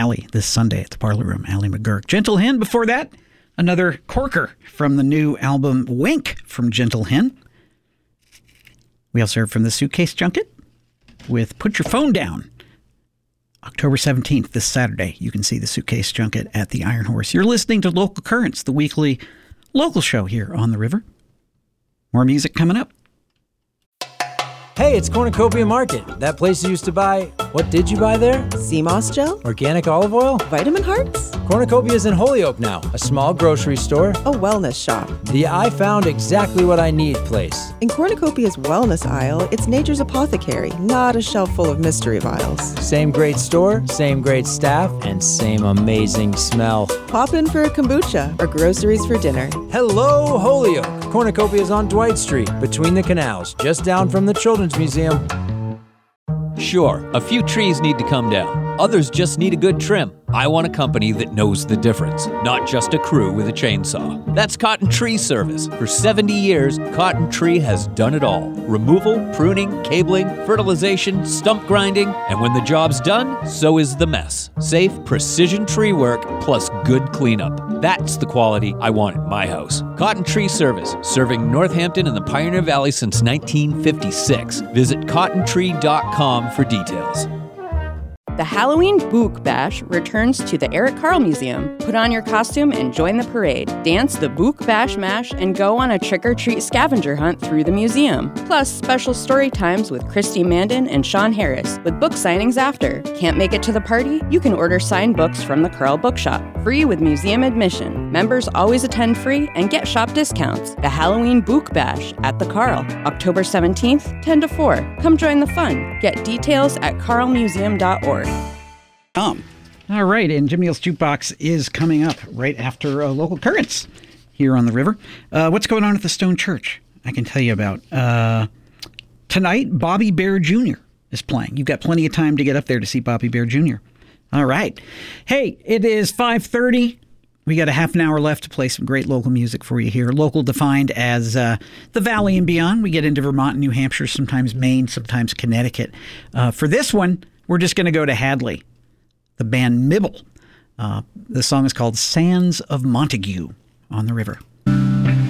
Allie this Sunday at the Parlor Room, Allie McGurk. Gentle Hen before that, another corker from the new album Wink from Gentle Hen. We also heard from the Suitcase Junket with Put Your Phone Down. October 17th, this Saturday, you can see the Suitcase Junket at the Iron Horse. You're listening to Local Currents, the weekly local show here on the river. More music coming up. Hey, it's Cornucopia Market. That place you used to buy. What did you buy there? Sea moss gel? Organic olive oil? Vitamin Hearts? Cornucopia is in Holyoke now, a small grocery store. A wellness shop. The I found exactly what I need place. In Cornucopia's wellness aisle, it's nature's apothecary, not a shelf full of mystery vials. Same great store, same great staff, and same amazing smell. Pop in for a kombucha or groceries for dinner. Hello, Holyoke. Cornucopia is on Dwight Street, between the canals, just down from the Children's Museum. Sure, a few trees need to come down. Others just need a good trim. I want a company that knows the difference, not just a crew with a chainsaw. That's Cotton Tree Service. For 70 years, Cotton Tree has done it all. Removal, pruning, cabling, fertilization, stump grinding, and when the job's done, so is the mess. Safe, precision tree work plus good cleanup. That's the quality I want in my house. Cotton Tree Service, serving Northampton and the Pioneer Valley since 1956. Visit cottontree.com for details. The Halloween Book Bash returns to the Eric Carle Museum. Put on your costume and join the parade. Dance the Book Bash Mash and go on a trick-or-treat scavenger hunt through the museum. Plus, special story times with Christy Mandan and Sean Harris, with book signings after. Can't make it to the party? You can order signed books from the Carle Bookshop, free with museum admission. Members always attend free and get shop discounts. The Halloween Book Bash at the Carle, October 17th, 10 to 4. Come join the fun. Get details at carlemuseum.org. All right, and Jim Neal's Jukebox is coming up right after Local Currents here on the river. What's going on at the Stone Church? I can tell you about. Tonight, Bobby Bear Jr. is playing. You've got plenty of time to get up there to see Bobby Bear Jr. All right. Hey, it is 5:30. We got a half an hour left to play some great local music for you here. Local defined as the Valley and beyond. We get into Vermont and New Hampshire, sometimes Maine, sometimes Connecticut. For this one, we're just going to go to Hadley. The band Mibble. The song is called Sands of Montague on the River.